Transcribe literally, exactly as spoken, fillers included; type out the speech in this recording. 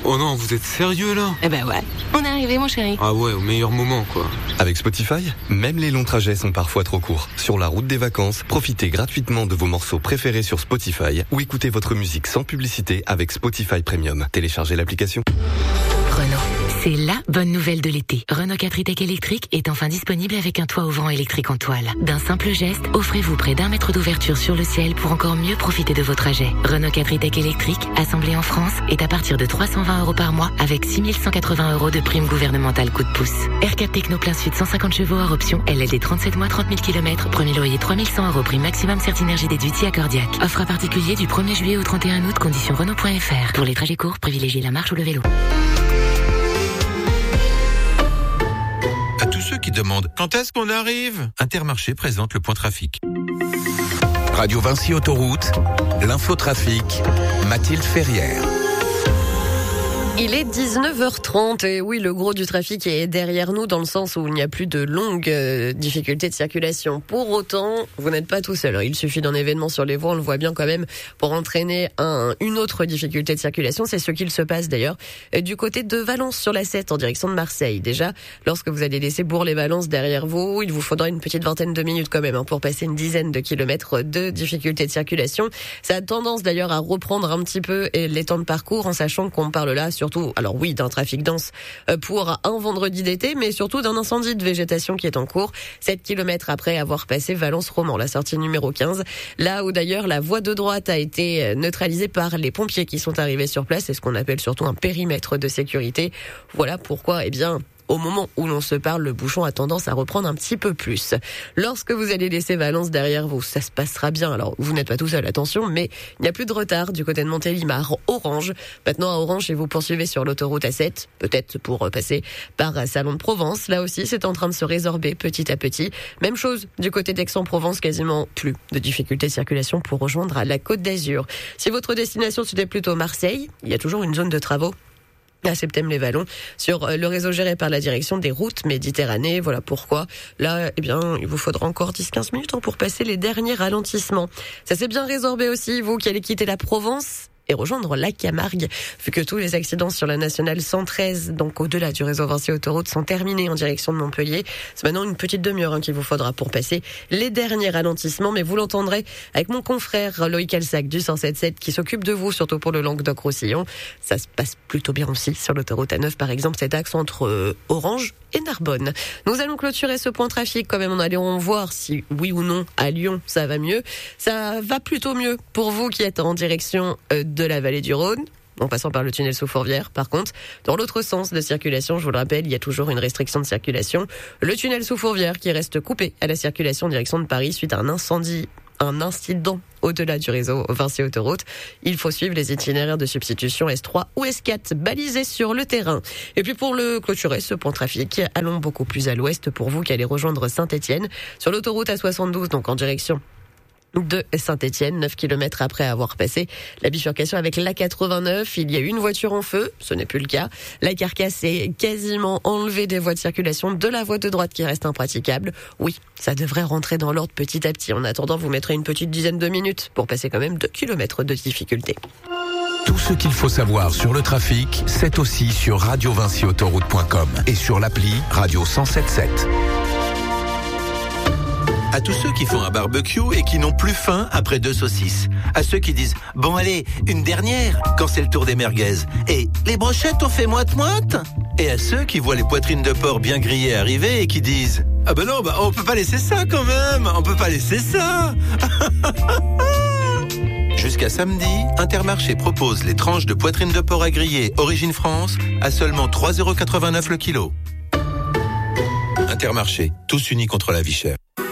Oh non, vous êtes sérieux là? Eh ben ouais, on est arrivé mon chéri. Ah ouais, au meilleur moment quoi. Avec Spotify, même les longs trajets sont parfois trop courts. Sur la route des vacances, profitez gratuitement de vos morceaux préférés sur Spotify ou écoutez votre musique sans publicité avec Spotify Premium. Téléchargez l'application. Renault, c'est la bonne nouvelle de l'été. Renault quatre e-Tech électrique est enfin disponible avec un toit ouvrant électrique en toile. D'un simple geste, offrez-vous près d'un mètre d'ouverture sur le ciel pour encore mieux profiter de vos trajets. Renault quatre e-Tech électrique, assemblé en France, est à partir de trois cent vingt euros par mois avec six mille cent quatre-vingts euros de prime gouvernementale coup de pouce. R quatre Techno plein sud cent cinquante chevaux hors option, L L D trente-sept mois, trente mille kilomètres, premier loyer trois mille cent euros, prime maximum Certinergie déduit accordiaque. Offre à particulier du premier juillet au trente et un août, conditions Renault point F R. Pour les trajets courts, privilégiez la marche ou le vélo. À tous ceux qui demandent quand est-ce qu'on arrive, Intermarché présente le point trafic. Radio Vinci Autoroute, l'infotrafic, Mathilde Ferrière. Il est dix-neuf heures trente et oui, le gros du trafic est derrière nous dans le sens où il n'y a plus de longues euh, difficultés de circulation. Pour autant, vous n'êtes pas tout seul. Il suffit d'un événement sur les voies, on le voit bien quand même, pour entraîner un, une autre difficulté de circulation. C'est ce qu'il se passe d'ailleurs du côté de Valence sur la sept en direction de Marseille. Déjà, lorsque vous allez laisser Bourg-les-Valences derrière vous, il vous faudra une petite vingtaine de minutes quand même hein, pour passer une dizaine de kilomètres de difficultés de circulation. Ça a tendance d'ailleurs à reprendre un petit peu les temps de parcours en sachant qu'on parle là sur Surtout, alors oui, d'un trafic dense pour un vendredi d'été, mais surtout d'un incendie de végétation qui est en cours, sept kilomètres après avoir passé Valence-Roman, la sortie numéro quinze, là où d'ailleurs la voie de droite a été neutralisée par les pompiers qui sont arrivés sur place, c'est ce qu'on appelle surtout un périmètre de sécurité. Voilà pourquoi, eh bien... Au moment où l'on se parle, le bouchon a tendance à reprendre un petit peu plus. Lorsque vous allez laisser Valence derrière vous, ça se passera bien. Alors, vous n'êtes pas tout seul, attention, mais il n'y a plus de retard du côté de Montélimar, Orange. Maintenant, à Orange, et vous poursuivez sur l'autoroute A sept, peut-être pour passer par Salon de Provence. Là aussi, c'est en train de se résorber petit à petit. Même chose du côté d'Aix-en-Provence, quasiment plus de difficultés de circulation pour rejoindre à la Côte d'Azur. Si votre destination, c'était plutôt Marseille, il y a toujours une zone de travaux à Septème-les-Vallons, sur le réseau géré par la direction des routes Méditerranée. Voilà pourquoi, là, eh bien, il vous faudra encore dix à quinze minutes pour passer les derniers ralentissements. Ça s'est bien résorbé aussi, vous qui allez quitter la Provence et rejoindre la Camargue, vu que tous les accidents sur la nationale cent treize, donc au-delà du réseau Vinci Autoroute, sont terminés en direction de Montpellier. C'est maintenant une petite demi-heure hein, qu'il vous faudra pour passer les derniers ralentissements, mais vous l'entendrez avec mon confrère Loïc Alsac du cent sept sept qui s'occupe de vous, surtout pour le Languedoc-Roussillon. Ça se passe plutôt bien aussi sur l'autoroute A neuf, par exemple, cet axe entre euh, Orange et Narbonne. Nous allons clôturer ce point trafic quand même en allant voir si oui ou non à Lyon ça va mieux. Ça va plutôt mieux pour vous qui êtes en direction euh, de la vallée du Rhône, en passant par le tunnel sous Fourvière. Par contre, dans l'autre sens de circulation, je vous le rappelle, il y a toujours une restriction de circulation. Le tunnel sous Fourvière qui reste coupé à la circulation en direction de Paris suite à un incendie, un incident au-delà du réseau Vinci Autoroute. Il faut suivre les itinéraires de substitution S trois ou S quatre balisés sur le terrain. Et puis pour le clôturer, ce point trafic, allons beaucoup plus à l'ouest pour vous qui allez rejoindre Saint-Étienne sur l'autoroute A soixante-douze, donc en direction de Saint-Étienne, neuf kilomètres après avoir passé la bifurcation avec l'A quatre-vingt-neuf. Il y a eu une voiture en feu, ce n'est plus le cas. La carcasse est quasiment enlevée des voies de circulation, de la voie de droite qui reste impraticable. Oui, ça devrait rentrer dans l'ordre petit à petit. En attendant, vous mettrez une petite dizaine de minutes pour passer quand même deux kilomètres de difficulté. Tout ce qu'il faut savoir sur le trafic, c'est aussi sur radio vinci autoroute point com et sur l'appli Radio cent soixante-dix-sept. À tous ceux qui font un barbecue et qui n'ont plus faim après deux saucisses. À ceux qui disent « Bon allez, une dernière » quand c'est le tour des merguez. Et « Les brochettes, on fait moite-moite » Et à ceux qui voient les poitrines de porc bien grillées arriver et qui disent « Ah ben non, bah on peut pas laisser ça quand même, on peut pas laisser ça » Jusqu'à samedi, Intermarché propose les tranches de poitrine de porc à griller Origine France à seulement trois euros quatre-vingt-neuf le kilo. Intermarché, tous unis contre la vie chère.